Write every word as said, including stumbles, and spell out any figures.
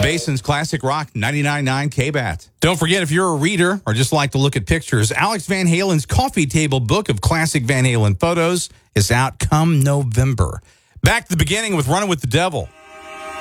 Basin's Classic Rock ninety-nine point nine K B A T. Don't forget, if you're a reader or just like to look at pictures, Alex Van Halen's coffee table book of classic Van Halen photos is out come November. Back to the beginning with Running with the Devil.